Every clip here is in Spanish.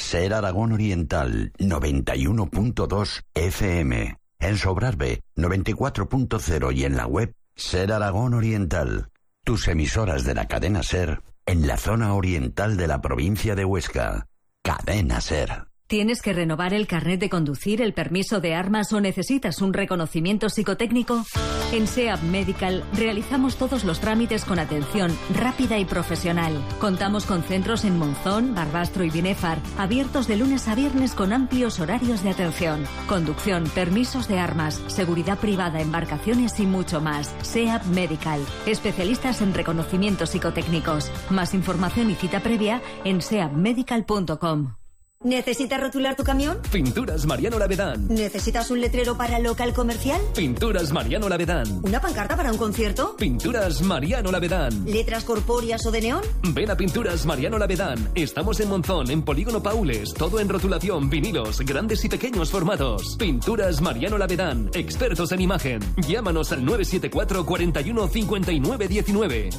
Ser Aragón Oriental 91.2 FM. En Sobrarbe 94.0 y en la web Ser Aragón Oriental. Tus emisoras de la cadena Ser en la zona oriental de la provincia de Huesca. Cadena Ser. ¿Tienes que renovar el carnet de conducir, el permiso de armas o necesitas un reconocimiento psicotécnico? En SEAP Medical realizamos todos los trámites con atención rápida y profesional. Contamos con centros en Monzón, Barbastro y Binéfar, abiertos de lunes a viernes con amplios horarios de atención. Conducción, permisos de armas, seguridad privada, embarcaciones y mucho más. SEAP Medical, especialistas en reconocimientos psicotécnicos. Más información y cita previa en seapmedical.com. ¿Necesitas rotular tu camión? Pinturas Mariano Lavedán. ¿Necesitas un letrero para local comercial? Pinturas Mariano Lavedán. ¿Una pancarta para un concierto? Pinturas Mariano Lavedán. ¿Letras corpóreas o de neón? Ven a Pinturas Mariano Lavedán. Estamos en Monzón, en Polígono Paules. Todo en rotulación, vinilos, grandes y pequeños formatos. Pinturas Mariano Lavedán. Expertos en imagen. Llámanos al 974 41 59 19.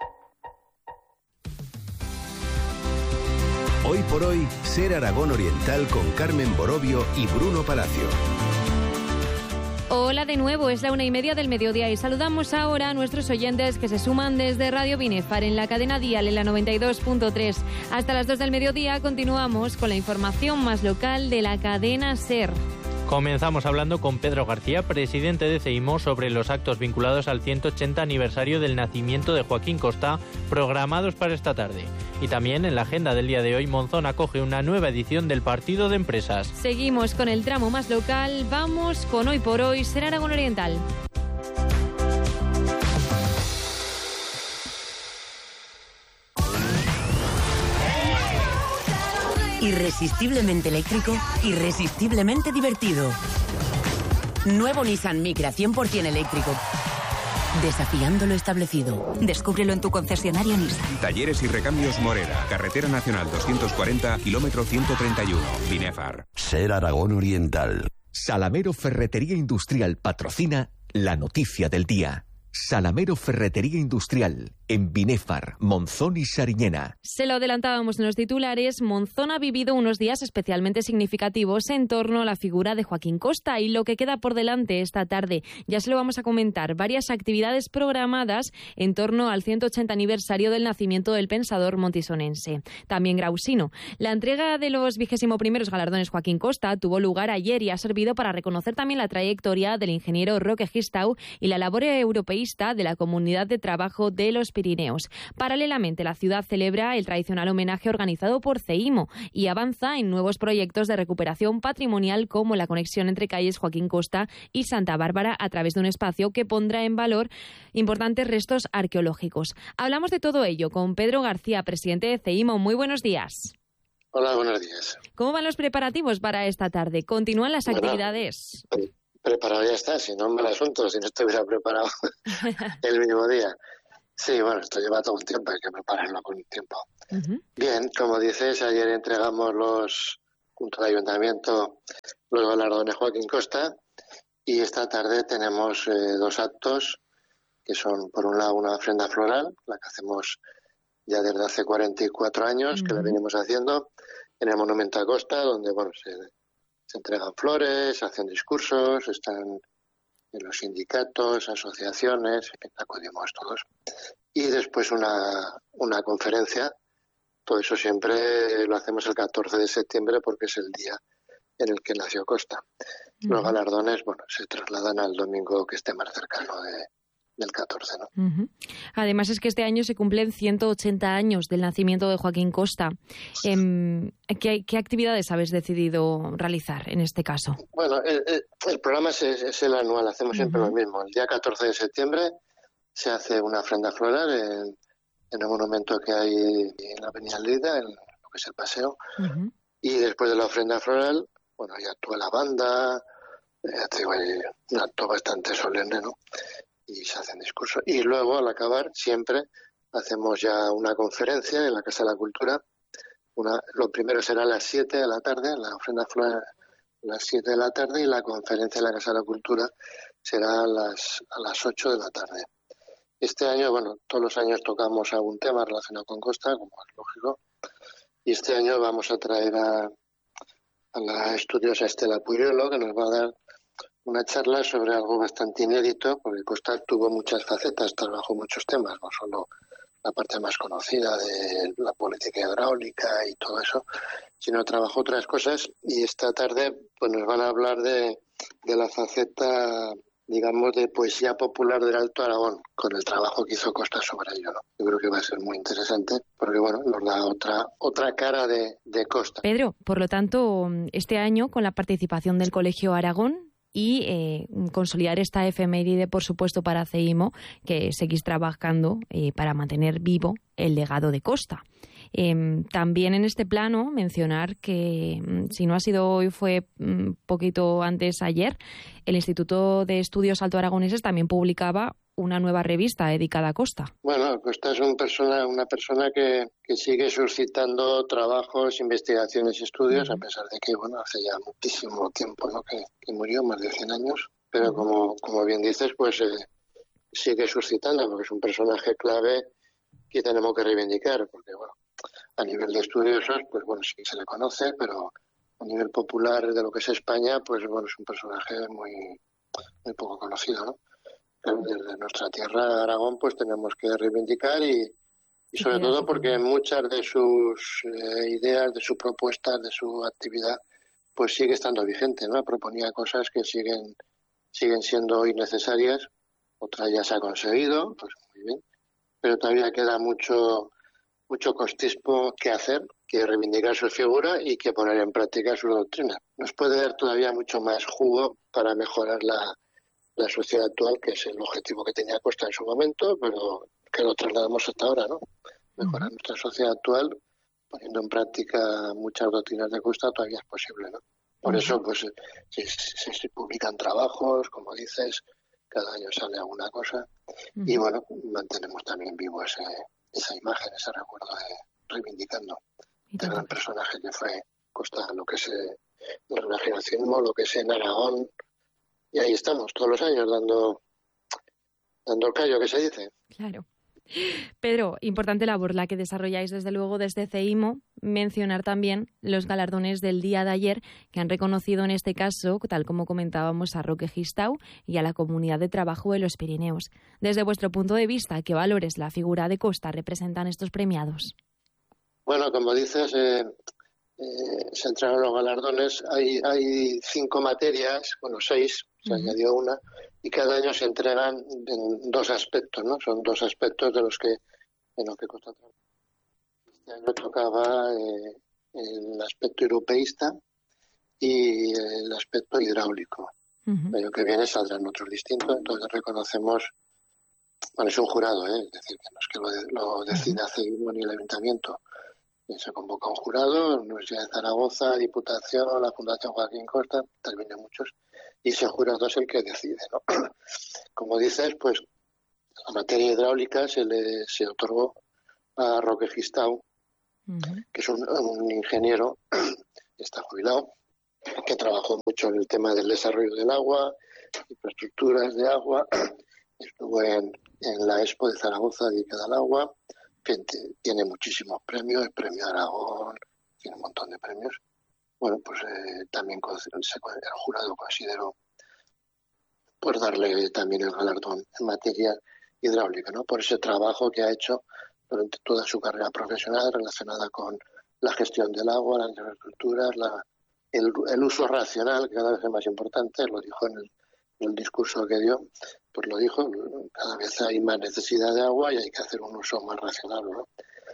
Hoy por hoy, Ser Aragón Oriental con Carmen Borovio y Bruno Palacio. Hola de nuevo, es la 1:30 del mediodía y saludamos ahora a nuestros oyentes que se suman desde Radio Binéfar en la cadena Dial en la 92.3. Hasta las 2 del mediodía continuamos con la información más local de la cadena SER. Comenzamos hablando con Pedro García, presidente de CEIMO, sobre los actos vinculados al 180 aniversario del nacimiento de Joaquín Costa, programados para esta tarde. Y también en la agenda del día de hoy, Monzón acoge una nueva edición del Partido de Empresas. Seguimos con el tramo más local, vamos con Hoy por Hoy, Ser Aragón Oriental. Irresistiblemente eléctrico, irresistiblemente divertido. Nuevo Nissan Micra 100% eléctrico. Desafiando lo establecido. Descúbrelo en tu concesionario Nissan. Talleres y recambios Morera. Carretera Nacional 240, kilómetro 131. Binéfar. Ser Aragón Oriental. Salamero Ferretería Industrial patrocina la noticia del día. Salamero Ferretería Industrial, en Binéfar, Monzón y Sariñena. Se lo adelantábamos en los titulares, Monzón ha vivido unos días especialmente significativos en torno a la figura de Joaquín Costa y lo que queda por delante esta tarde. Ya se lo vamos a comentar, varias actividades programadas en torno al 180 aniversario del nacimiento del pensador montisonense, también grausino. La entrega de los 21º galardones Joaquín Costa tuvo lugar ayer y ha servido para reconocer también la trayectoria del ingeniero Roque Gistau y la labor europeísta de la Comunidad de Trabajo de los Pirineos. Paralelamente, la ciudad celebra el tradicional homenaje organizado por CEIMO y avanza en nuevos proyectos de recuperación patrimonial como la conexión entre calles Joaquín Costa y Santa Bárbara a través de un espacio que pondrá en valor importantes restos arqueológicos. Hablamos de todo ello con Pedro García, presidente de CEIMO. Muy buenos días. Hola, buenos días. ¿Cómo van los preparativos para esta tarde? ¿Continúan las actividades? Preparado ya está, si no mal asunto, si no estuviera preparado el mismo día. Sí, bueno, esto lleva todo un tiempo, hay que prepararlo con un tiempo. Bien, como dices, ayer entregamos junto al Ayuntamiento los galardones Joaquín Costa y esta tarde tenemos dos actos que son, por un lado, una ofrenda floral, la que hacemos ya desde hace 44 años, que la venimos haciendo en el Monumento a Costa, donde, bueno, se entregan flores, se hacen discursos, están en los sindicatos, asociaciones, acudimos todos. Y después una conferencia, todo eso siempre lo hacemos el 14 de septiembre porque es el día en el que nació Costa. Los galardones, bueno, se trasladan al domingo que esté más cercano del 14, ¿no? Además es que este año se cumplen 180 años del nacimiento de Joaquín Costa. ¿Qué actividades habéis decidido realizar en este caso? Bueno, el programa es el anual, hacemos siempre lo mismo. El día 14 de septiembre se hace una ofrenda floral en el monumento que hay en la Avenida Lleida, en lo que es el paseo. Y después de la ofrenda floral, bueno, ya actúa la banda, ya te digo, hay un acto bastante solemne, ¿no? Y se hacen discursos. Y luego, al acabar, siempre hacemos ya una conferencia en la Casa de la Cultura. Lo primero será a las 7 de la tarde, la ofrenda floral a las 7 de la tarde y la conferencia en la Casa de la Cultura será a las 8 de la tarde. Este año, bueno, todos los años tocamos algún tema relacionado con Costa, como es lógico, y este año vamos a traer a a la estudiosa Estela Puyuelo, que nos va a dar una charla sobre algo bastante inédito, porque Costa tuvo muchas facetas, trabajó muchos temas, no solo la parte más conocida de la política hidráulica y todo eso, sino trabajó otras cosas, y esta tarde pues nos van a hablar de la faceta, digamos, de poesía popular del Alto Aragón, con el trabajo que hizo Costa sobre ello, ¿no? Yo creo que va a ser muy interesante, porque bueno, nos da otra cara de Costa. Pedro, por lo tanto, este año, con la participación del Colegio Aragón, y consolidar esta efeméride, por supuesto, para CEIMO, que seguís trabajando para mantener vivo el legado de Costa. También en este plano mencionar que, si no ha sido hoy, fue poquito antes, ayer, el Instituto de Estudios Alto Aragoneses también publicaba una nueva revista dedicada a Costa. Bueno, Costa es una persona que sigue suscitando trabajos, investigaciones y estudios, a pesar de que, bueno, hace ya muchísimo tiempo, ¿no?, que murió, más de 100 años, pero como bien dices, pues sigue suscitando, porque es un personaje clave que tenemos que reivindicar, porque, bueno, a nivel de estudiosos, pues bueno, sí que se le conoce, pero a nivel popular de lo que es España, pues bueno, es un personaje muy poco conocido, ¿no? Desde nuestra tierra, Aragón, pues tenemos que reivindicar y sobre todo porque muchas de sus ideas, de sus propuestas, de su actividad, pues sigue estando vigente, ¿no? Proponía cosas que siguen siendo hoy necesarias, otras ya se ha conseguido, pues muy bien, pero todavía queda mucho costismo que hacer, que reivindicar su figura y que poner en práctica su doctrina. Nos puede dar todavía mucho más jugo para mejorar la sociedad actual, que es el objetivo que tenía Costa en su momento, pero que lo trasladamos hasta ahora, ¿no? Mejorar nuestra sociedad actual, poniendo en práctica muchas doctrinas de Costa, todavía es posible, ¿no? Por eso, pues, se publican trabajos, como dices, cada año sale alguna cosa, y bueno, mantenemos también vivo esa imagen, ese recuerdo de reivindicando el gran personaje que fue Costa, lo que es el regeneracionismo, lo que es en Aragón. Y ahí estamos, todos los años, dando el callo, que se dice. Claro. Pedro, importante labor la que desarrolláis desde luego desde CEIMO. Mencionar también los galardones del día de ayer, que han reconocido en este caso, tal como comentábamos, a Roque Gistau y a la Comunidad de Trabajo de los Pirineos. Desde vuestro punto de vista, ¿qué valores la figura de Costa representan estos premiados? Bueno, como dices, se entregaron los galardones. Hay 5 materias, bueno, 6, se añadió una, y cada año se entregan en 2 aspectos, ¿no? Son 2 aspectos en los que Costa trabaja. Este año tocaba el aspecto europeísta y el aspecto hidráulico. El año que viene saldrán otros distintos, entonces reconocemos, bueno, es un jurado, es decir, que no es que lo decida CEIMO ni el Ayuntamiento. Se convoca un jurado, Universidad de Zaragoza, Diputación, la Fundación Joaquín Costa, terminan muchos, y ese jurado es el que decide, ¿no? Como dices, pues la materia hidráulica se otorgó a Roque Gistau, que es un ingeniero, está jubilado, que trabajó mucho en el tema del desarrollo del agua, infraestructuras de agua, estuvo en la Expo de Zaragoza dedicada al agua, que tiene muchísimos premios, el Premio Aragón, tiene un montón de premios. Bueno, pues también el jurado consideró pues darle también el galardón en materia hidráulica, ¿no? Por ese trabajo que ha hecho durante toda su carrera profesional relacionada con la gestión del agua, las infraestructuras, el uso racional, que cada vez es más importante, lo dijo en el discurso que dio, pues lo dijo, cada vez hay más necesidad de agua y hay que hacer un uso más racional, ¿no?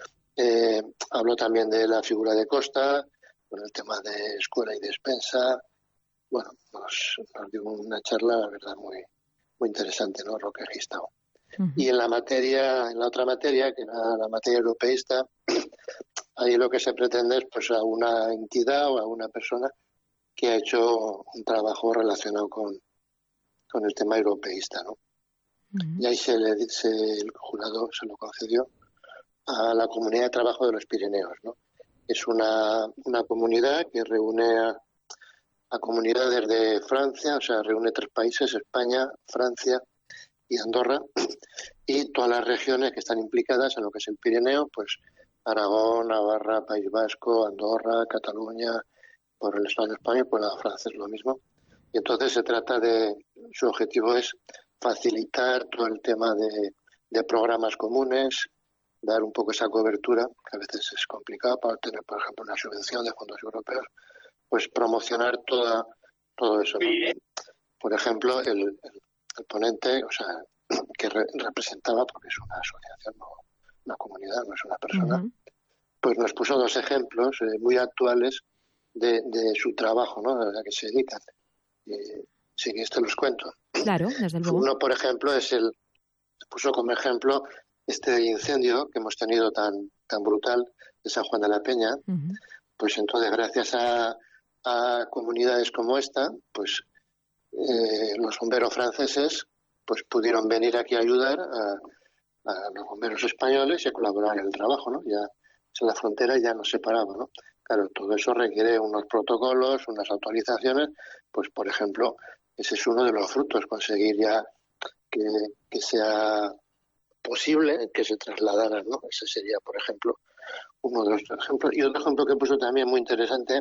Habló también de la figura de Costa, con el tema de escuela y despensa. Bueno, nos dio una charla, la verdad, muy interesante, ¿no? Roque Gistau. Y en la otra materia, que era la materia europeísta, ahí lo que se pretende es pues a una entidad o a una persona que ha hecho un trabajo relacionado con el tema europeísta, ¿no? Y ahí el jurado se lo concedió a la Comunidad de Trabajo de los Pirineos, ¿no? Es una comunidad que reúne a comunidades de Francia, o sea, reúne 3 países, España, Francia y Andorra, y todas las regiones que están implicadas en lo que es el Pirineo, pues Aragón, Navarra, País Vasco, Andorra, Cataluña, por el Estado español y por el francés lo mismo. Y entonces su objetivo es facilitar todo el tema de programas comunes, dar un poco esa cobertura, que a veces es complicado para obtener, por ejemplo, una subvención de fondos europeos, pues promocionar todo eso, ¿no? Por ejemplo, el ponente, o sea, que representaba, porque es una asociación, no una comunidad, no es una persona, pues nos puso 2 ejemplos muy actuales de su trabajo, ¿no? A la que se dedican. Si quieres te los cuento. Claro, desde luego. Uno, por ejemplo, puso como ejemplo este incendio que hemos tenido tan brutal de San Juan de la Peña. Pues entonces, gracias a comunidades como esta, pues los bomberos franceses pues pudieron venir aquí a ayudar a los bomberos españoles y a colaborar en el trabajo, ¿no? Ya en la frontera ya nos separaba, ¿no? Claro, todo eso requiere unos protocolos, unas autorizaciones, pues por ejemplo, ese es uno de los frutos, conseguir ya que sea posible que se trasladaran, ¿no? Ese sería, por ejemplo, uno de los ejemplos. Y otro ejemplo que puso también muy interesante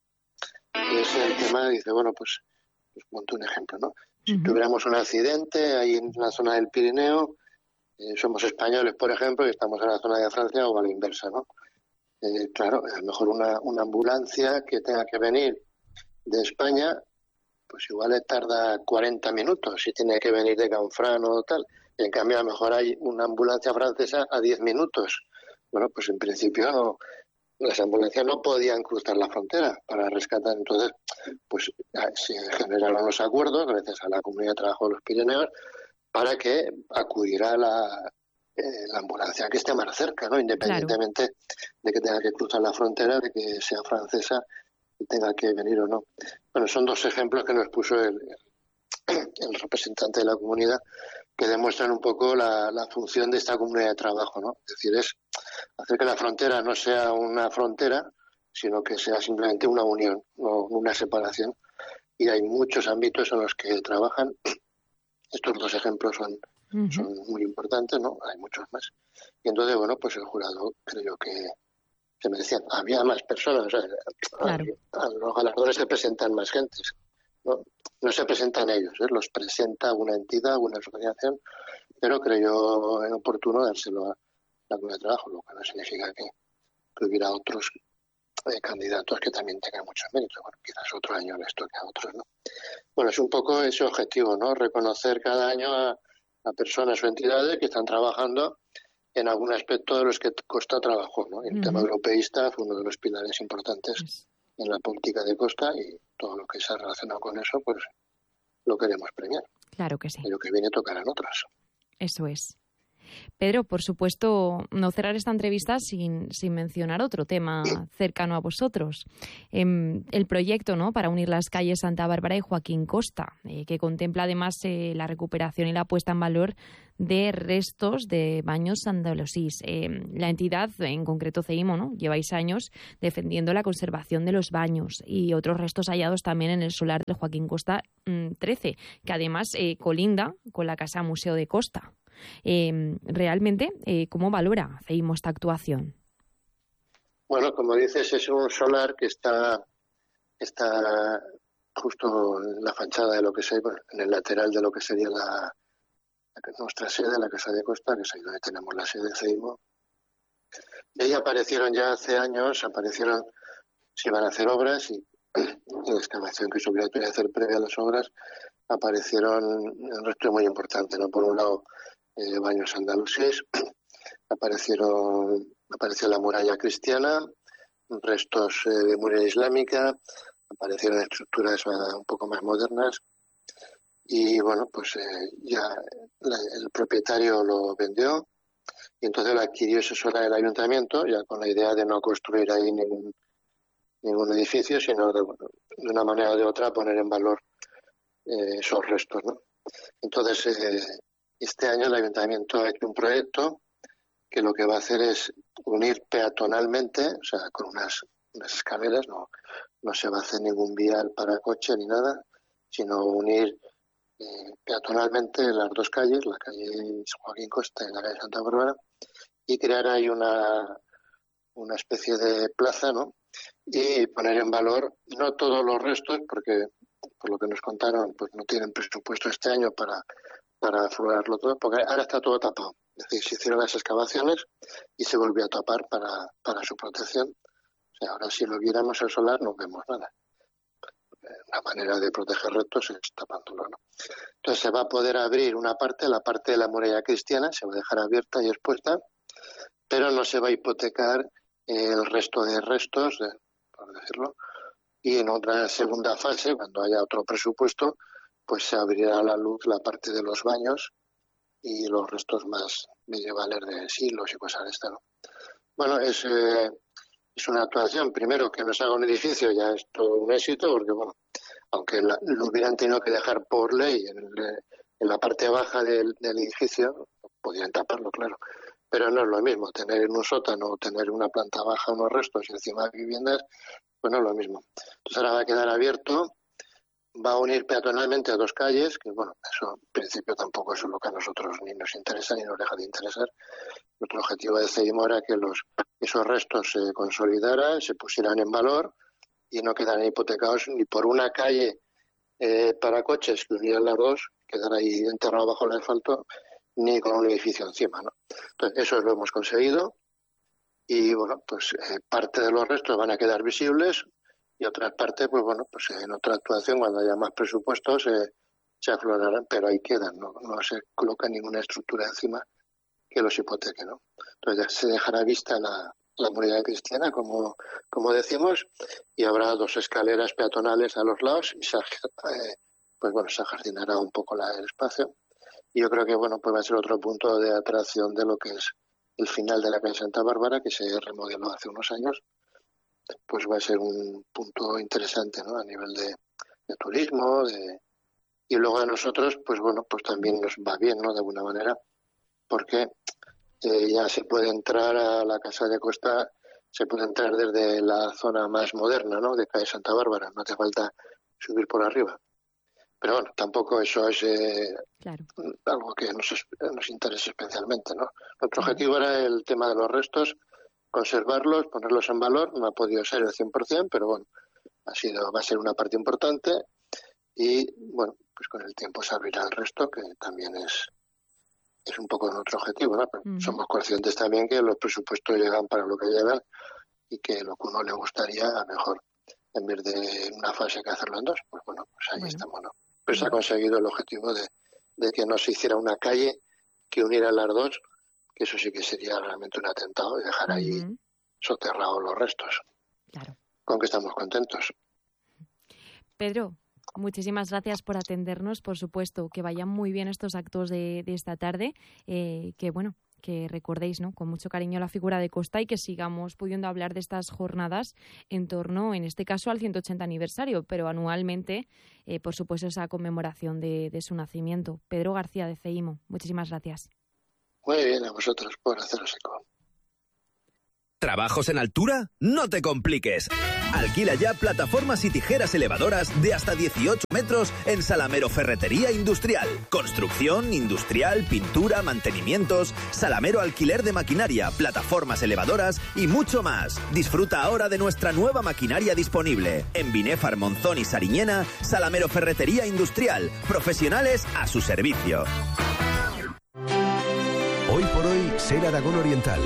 es el tema, dice, bueno, pues monto un ejemplo, ¿no? Si tuviéramos un accidente ahí en la zona del Pirineo, somos españoles, por ejemplo, y estamos en la zona de Francia o a la inversa, ¿no? Claro, a lo mejor una ambulancia que tenga que venir de España, pues igual le tarda 40 minutos si tiene que venir de Canfrán o tal. En cambio, a lo mejor hay una ambulancia francesa a 10 minutos. Bueno, pues en principio no, las ambulancias no podían cruzar la frontera para rescatar. Entonces, pues se generaron los acuerdos, gracias a la Comunidad de Trabajo de los Pirineos, para que acudiera la ambulancia que esté más cerca, ¿no? Independientemente de que tenga que cruzar la frontera, de que sea francesa y tenga que venir o no. Bueno, son 2 ejemplos que nos puso el representante de la comunidad, que demuestran un poco la función de esta comunidad de trabajo, ¿no? Es decir, es hacer que la frontera no sea una frontera, sino que sea simplemente una unión, no una separación. Y hay muchos ámbitos en los que trabajan. Estos 2 ejemplos son muy importantes, ¿no? Hay muchos más. Y entonces, bueno, pues el jurado creyó que se merecían. Había más personas, o sea, a los galardones se presentan más gentes, ¿no? No se presentan ellos, los presenta una entidad, una asociación, pero creyó oportuno dárselo a la Comunidad de Trabajo, lo que no significa que hubiera otros candidatos que también tengan muchos méritos. Bueno, quizás otro año les toque a otros, ¿no? Bueno, es un poco ese objetivo, ¿no? Reconocer cada año a personas o entidades que están trabajando en algún aspecto de los que Costa trabajó, ¿no? El tema europeísta fue uno de los pilares importantes en la política de Costa, y todo lo que se ha relacionado con eso, pues lo queremos premiar. Claro que sí. Y lo que viene tocarán otros. Eso es. Pedro, por supuesto, no cerrar esta entrevista sin mencionar otro tema cercano a vosotros. El proyecto, ¿no?, para unir las calles Santa Bárbara y Joaquín Costa, que contempla además la recuperación y la puesta en valor de restos de baños andalusíes. La entidad, en concreto CEIMO, ¿no?, lleváis años defendiendo la conservación de los baños y otros restos hallados también en el solar del Joaquín Costa 13, que además colinda con la Casa Museo de Costa. Realmente, ¿cómo valora CEIMO esta actuación? Bueno, como dices, es un solar que está justo en la fachada de lo que sería, en el lateral de lo que sería nuestra sede, la Casa de Costa, que es ahí donde tenemos la sede de CEIMO. Y ahí aparecieron ya hace años, se iban a hacer obras, y la excavación que se hubiera tenido que hacer previa a las obras, aparecieron un resto muy importante, ¿no? Por un lado, baños andalusíes, apareció la muralla cristiana, restos de muralla islámica, aparecieron estructuras un poco más modernas, y bueno, pues ya el propietario lo vendió, y entonces lo adquirió ese solar el ayuntamiento, ya con la idea de no construir ahí ningún edificio, sino de una manera o de otra poner en valor esos restos, ¿no? Entonces, este año el ayuntamiento ha hecho un proyecto que lo que va a hacer es unir peatonalmente, o sea, con unas escaleras, no se va a hacer ningún vial para coche ni nada, sino unir peatonalmente las 2 calles, la calle Joaquín Costa y la calle Santa Bárbara, y crear ahí una especie de plaza, ¿no?, y poner en valor no todos los restos, porque por lo que nos contaron, pues no tienen presupuesto este año para aflorarlo todo, porque ahora está todo tapado. Es decir, se hicieron las excavaciones y se volvió a tapar para su protección. O sea, ahora si lo viéramos el solar no vemos nada. La manera de proteger restos es tapándolo, ¿no? Entonces se va a poder abrir una parte, la parte de la muralla cristiana, se va a dejar abierta y expuesta, pero no se va a hipotecar el resto de restos, por decirlo, y en otra segunda fase, cuando haya otro presupuesto, pues se abrirá a la luz la parte de los baños y los restos más medievales de siglos y cosas de esta, ¿no? Bueno, es una actuación, primero, que nos haga un edificio, ya es todo un éxito, porque, bueno, aunque lo hubieran tenido que dejar por ley en la parte baja del edificio, podían taparlo, claro, pero no es lo mismo tener en un sótano o tener una planta baja unos restos y encima viviendas, pues no es lo mismo. Entonces ahora va a quedar abierto, va a unir peatonalmente a dos calles, que bueno, eso en principio tampoco es lo que a nosotros ni nos interesa ni nos deja de interesar. Nuestro objetivo de CEIMO era que esos restos se consolidaran, se pusieran en valor y no quedaran hipotecados ni por una calle para coches que unieran las dos, quedar ahí enterrado bajo el asfalto, ni con un edificio encima, ¿no? Entonces, eso lo hemos conseguido y, bueno, pues parte de los restos van a quedar visibles y otras partes, pues bueno, pues en otra actuación, cuando haya más presupuestos, se aflorarán, pero ahí quedan, no se coloca ninguna estructura encima que los hipoteque, ¿no? Entonces ya se dejará vista la muralla cristiana, como decimos, y habrá dos escaleras peatonales a los lados y pues bueno, se ajardinará un poco el espacio. Y yo creo que bueno, pues va a ser otro punto de atracción de lo que es el final de la calle Santa Bárbara, que se remodeló hace unos años. Pues va a ser un punto interesante, ¿no? A nivel de turismo, y luego a nosotros, pues bueno, pues también nos va bien, ¿no? De alguna manera, porque ya se puede entrar a la Casa de Costa, se puede entrar desde la zona más moderna, ¿no? De calle Santa Bárbara, no hace falta subir por arriba. Pero bueno, tampoco eso es algo que nos interese especialmente, ¿no? Nuestro objetivo era el tema de los restos, conservarlos, ponerlos en valor. No ha podido ser el 100%, pero bueno, va a ser una parte importante y bueno, pues con el tiempo se abrirá el resto, que también es un poco nuestro objetivo, ¿no? Pero somos conscientes también que los presupuestos llegan para lo que llegan y que lo que uno le gustaría, a mejor, en vez de una fase que hacerlo en dos, pues bueno, pues ahí estamos, ¿no? Pero se ha conseguido el objetivo de que no se hiciera una calle que uniera las dos, que eso sí que sería realmente un atentado, y dejar ahí soterrados los restos. Claro. Con que estamos contentos. Pedro, muchísimas gracias por atendernos, por supuesto, que vayan muy bien estos actos de esta tarde, que recordéis, ¿no?, con mucho cariño la figura de Costa y que sigamos pudiendo hablar de estas jornadas en torno, en este caso, al 180 aniversario, pero anualmente, por supuesto, esa conmemoración de su nacimiento. Pedro García, de CEIMO, muchísimas gracias. Muy bien, a vosotros por haceros eco. ¿Trabajos en altura? No te compliques. Alquila ya plataformas y tijeras elevadoras de hasta 18 metros en Salamero Ferretería Industrial. Construcción, industrial, pintura, mantenimientos, Salamero alquiler de maquinaria, plataformas elevadoras y mucho más. Disfruta ahora de nuestra nueva maquinaria disponible. En Binefar, Monzón y Sariñena, Salamero Ferretería Industrial. Profesionales a su servicio. Hoy por hoy, Ser Aragón Oriental.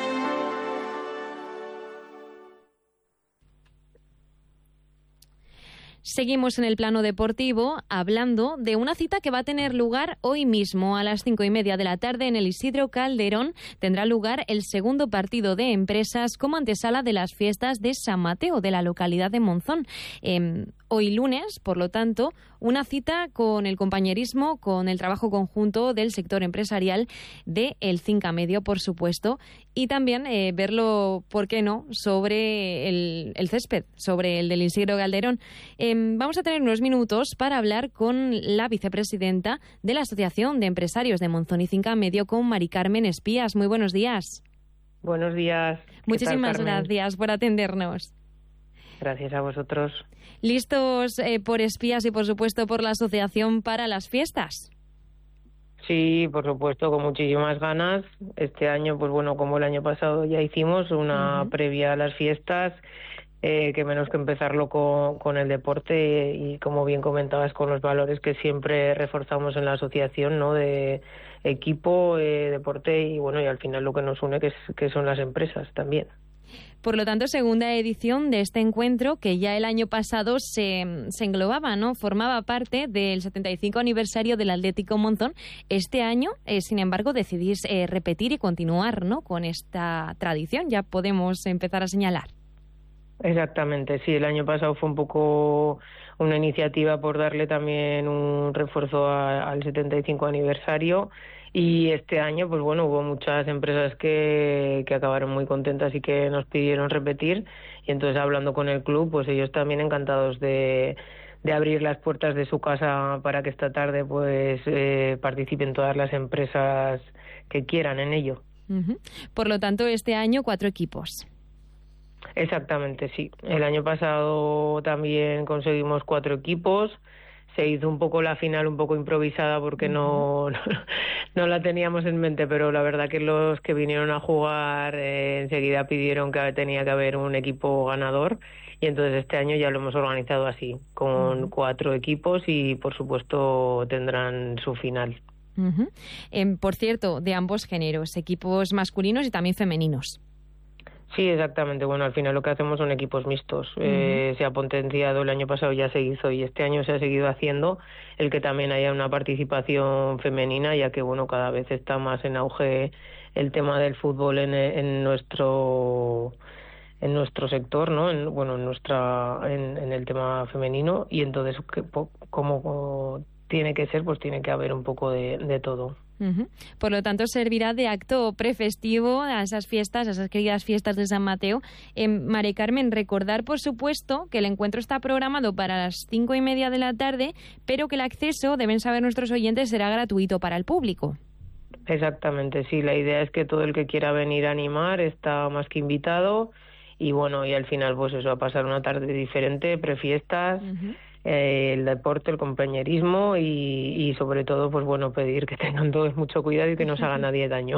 Seguimos en el plano deportivo hablando de una cita que va a tener lugar hoy mismo a las 5:30 de la tarde en el Isidro Calderón. Tendrá lugar el segundo partido de empresas como antesala de las fiestas de San Mateo de la localidad de Monzón. Hoy lunes, por lo tanto, una cita con el compañerismo, con el trabajo conjunto del sector empresarial de El Cinca Medio, por supuesto, y también verlo, ¿por qué no?, sobre el césped, sobre el del Isidro Calderón. Vamos a tener unos minutos para hablar con la vicepresidenta de la Asociación de Empresarios de Monzón y Cinca Medio, con Mari Carmen Espías. Muy buenos días. Buenos días. Muchísimas gracias por atendernos. Gracias a vosotros. ¿Listos por Espías y, por supuesto, por la asociación para las fiestas? Sí, por supuesto, con muchísimas ganas. Este año, pues bueno, como el año pasado ya hicimos una previa a las fiestas, que menos que empezarlo con el deporte y como bien comentabas, con los valores que siempre reforzamos en la asociación, ¿no? De equipo, deporte y bueno, y al final lo que nos une que son las empresas también. Por lo tanto, segunda edición de este encuentro que ya el año pasado se englobaba, ¿no? Formaba parte del 75 aniversario del Atlético Monzón. Este año, sin embargo, decidís repetir y continuar, ¿no? Con esta tradición. Ya podemos empezar a señalar. Exactamente, sí. El año pasado fue un poco una iniciativa por darle también un refuerzo al 75 aniversario. Y este año, pues bueno, hubo muchas empresas que acabaron muy contentas y que nos pidieron repetir. Y entonces, hablando con el club, pues ellos también encantados de abrir las puertas de su casa para que esta tarde pues participen todas las empresas que quieran en ello. Uh-huh. Por lo tanto, este año 4 equipos. Exactamente, sí. El año pasado también conseguimos 4 equipos. Se hizo un poco la final un poco improvisada porque no la teníamos en mente, pero la verdad que los que vinieron a jugar enseguida pidieron que tenía que haber un equipo ganador y entonces este año ya lo hemos organizado así, con 4 equipos y por supuesto tendrán su final. Uh-huh. Por cierto, de ambos géneros, equipos masculinos y también femeninos. Sí, exactamente. Bueno, al final lo que hacemos son equipos mixtos. Se ha potenciado, el año pasado ya se hizo y este año se ha seguido haciendo el que también haya una participación femenina, ya que bueno, cada vez está más en auge el tema del fútbol en nuestro sector, ¿no? En el tema femenino y entonces como tiene que ser, pues tiene que haber un poco de todo. Uh-huh. Por lo tanto, servirá de acto prefestivo a esas fiestas, a esas queridas fiestas de San Mateo. Mari Carmen, recordar, por supuesto, que el encuentro está programado para las 5:30 de la tarde, pero que el acceso, deben saber nuestros oyentes, será gratuito para el público. Exactamente, sí. La idea es que todo el que quiera venir a animar está más que invitado y bueno, y al final pues eso, va a pasar una tarde diferente, prefiestas. Uh-huh. El deporte, el compañerismo y sobre todo, pues bueno, pedir que tengan todos mucho cuidado y que no se haga nadie daño.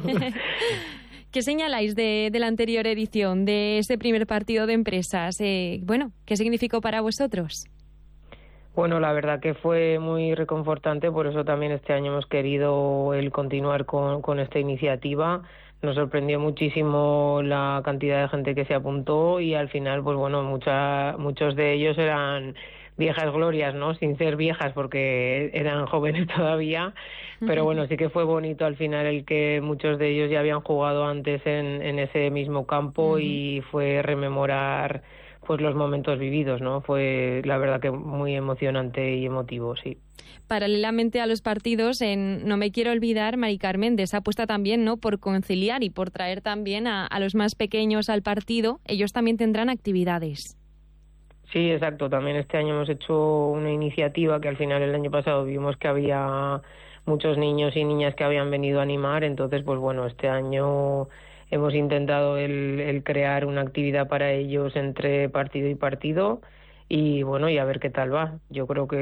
¿Qué señaláis de la anterior edición, de ese primer partido de empresas? ¿Qué significó para vosotros? Bueno, la verdad que fue muy reconfortante, por eso también este año hemos querido el continuar con esta iniciativa. Nos sorprendió muchísimo la cantidad de gente que se apuntó y al final, pues bueno, muchos de ellos eran viejas glorias, ¿no? Sin ser viejas porque eran jóvenes todavía, pero bueno, sí que fue bonito al final el que muchos de ellos ya habían jugado antes en ese mismo campo y fue rememorar pues los momentos vividos, ¿no? Fue la verdad que muy emocionante y emotivo, sí. Paralelamente a los partidos, no me quiero olvidar, Mari Carmen, de esa apuesta también, ¿no? Por conciliar y por traer también a los más pequeños al partido. Ellos también tendrán actividades. Sí, exacto. También este año hemos hecho una iniciativa que al final el año pasado vimos que había muchos niños y niñas que habían venido a animar. Entonces, pues bueno, este año hemos intentado el crear una actividad para ellos entre partido y partido y bueno, y a ver qué tal va. Yo creo que